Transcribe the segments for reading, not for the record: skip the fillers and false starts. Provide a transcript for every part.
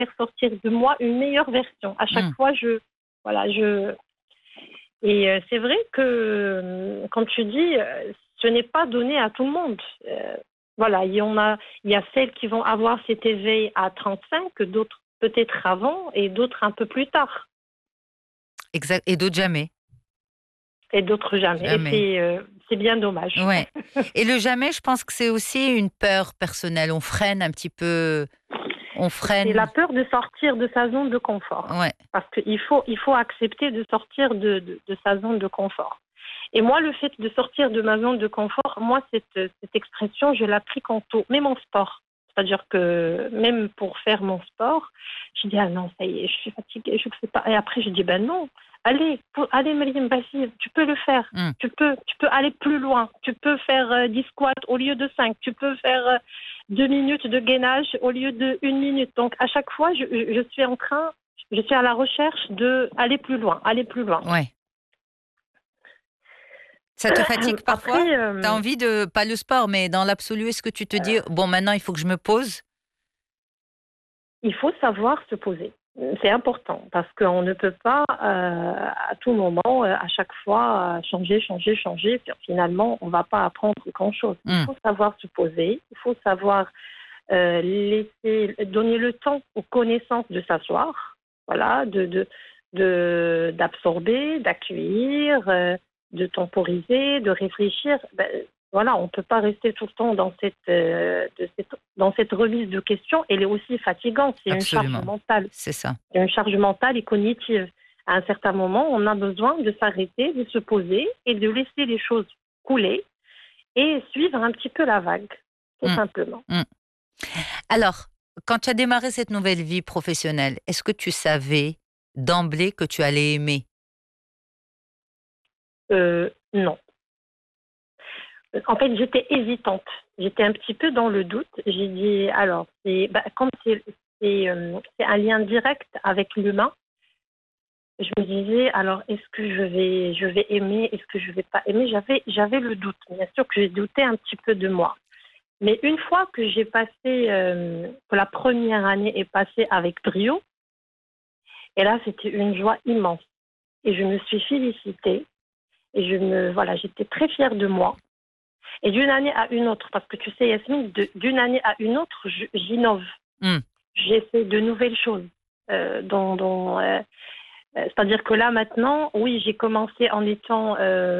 faire sortir de moi une meilleure version. À chaque fois, Et c'est vrai que, comme tu dis, ce n'est pas donné à tout le monde. Il y a celles qui vont avoir cet éveil à 35, d'autres peut-être avant et d'autres un peu plus tard. Exact. Et d'autres jamais. Et d'autres jamais. Et c'est bien dommage. Ouais. Et le jamais, je pense que c'est aussi une peur personnelle. On freine un petit peu. C'est la peur de sortir de sa zone de confort. Ouais. Parce qu'il faut accepter de sortir de sa zone de confort. Et moi, le fait de sortir de ma zone de confort, moi, cette expression, je l'applique en tout, même en sport. C'est-à-dire que même pour faire mon sport, je dis, ah non, ça y est, je suis fatiguée, je ne fais pas. Et après, je dis, ben non, allez Mariam, vas-y, tu peux le faire. Tu peux aller plus loin. Tu peux faire 10 squats au lieu de 5. Tu peux faire 2 minutes de gainage au lieu de 1 minute. Donc, à chaque fois, je suis à la recherche d'aller plus loin, Ouais. Ça te fatigue parfois? Tu as envie de, pas le sport, mais dans l'absolu, est-ce que tu te dis, bon, maintenant, il faut que je me pose? Il faut savoir se poser. C'est important parce qu'on ne peut pas à tout moment, à chaque fois, changer. Puis finalement, on ne va pas apprendre grand-chose. Il faut savoir se poser. Il faut savoir donner le temps aux connaissances de s'asseoir, voilà, d'absorber, d'accueillir, de temporiser, de réfléchir. Voilà, on ne peut pas rester tout le temps dans cette remise de questions. Elle est aussi fatigante. C'est Absolument. Une charge mentale. C'est ça. C'est une charge mentale et cognitive. À un certain moment, on a besoin de s'arrêter, de se poser et de laisser les choses couler et suivre un petit peu la vague, tout simplement. Alors, quand tu as démarré cette nouvelle vie professionnelle, est-ce que tu savais d'emblée que tu allais aimer? Non. En fait, j'étais hésitante. J'étais un petit peu dans le doute. J'ai dit, alors, comme c'est un lien direct avec l'humain, je me disais, alors, est-ce que je vais aimer, est-ce que je ne vais pas aimer? J'avais le doute. Bien sûr que j'ai douté un petit peu de moi. Mais une fois que j'ai passé, que la première année est passée avec brio, et là, c'était une joie immense. Et je me suis félicitée. Et j'étais très fière de moi. Et d'une année à une autre, parce que tu sais, Yasmine, d'une année à une autre, j'innove. J'essaie de nouvelles choses. C'est-à-dire que là, maintenant, oui, j'ai commencé en étant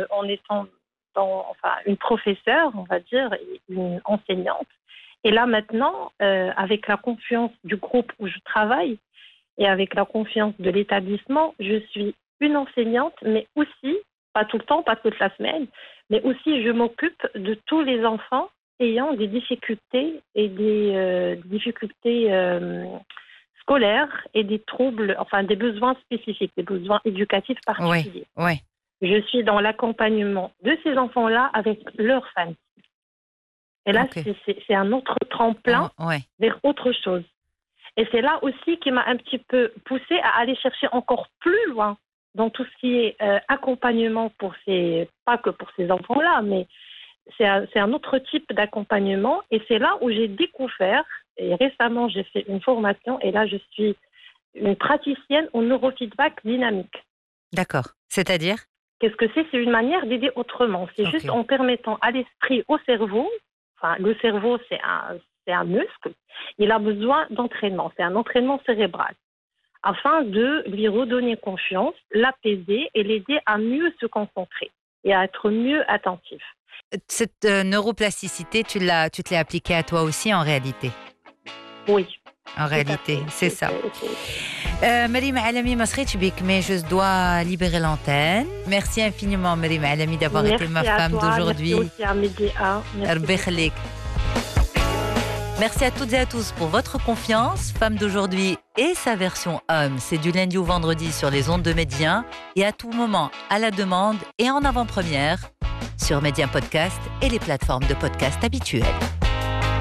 une professeure, on va dire, une enseignante. Et là, maintenant, avec la confiance du groupe où je travaille et avec la confiance de l'établissement, je suis une enseignante, mais aussi, pas tout le temps, pas toute la semaine, mais aussi je m'occupe de tous les enfants ayant des difficultés et des difficultés scolaires et des troubles, enfin des besoins spécifiques, des besoins éducatifs particuliers. Ouais. Je suis dans l'accompagnement de ces enfants-là avec leurs familles. Et là, c'est un autre tremplin vers autre chose. Et c'est là aussi qui m'a un petit peu poussée à aller chercher encore plus loin dans tout ce qui est accompagnement pas que pour ces enfants-là, mais c'est un autre type d'accompagnement. Et c'est là où j'ai découvert, et récemment j'ai fait une formation, et là je suis une praticienne au neurofeedback dynamique. D'accord. C'est-à-dire? Qu'est-ce que c'est? C'est une manière d'aider autrement. C'est juste en permettant à l'esprit, au cerveau, enfin le cerveau c'est un muscle, il a besoin d'entraînement, c'est un entraînement cérébral, afin de lui redonner confiance, l'apaiser et l'aider à mieux se concentrer et à être mieux attentif. Cette neuroplasticité, tu te l'es appliquée à toi aussi en réalité? Oui. En réalité, c'est ça. Maryam Alami, ma skhitch bik, mais je dois libérer l'antenne. Merci infiniment, Maryam Alami, d'avoir été ma femme d'aujourd'hui. Merci aussi à Média. Merci. Merci à toutes et à tous pour votre confiance. Femme d'aujourd'hui et sa version homme, c'est du lundi au vendredi sur les ondes de Média et à tout moment, à la demande et en avant-première sur Média Podcast et les plateformes de podcast habituelles.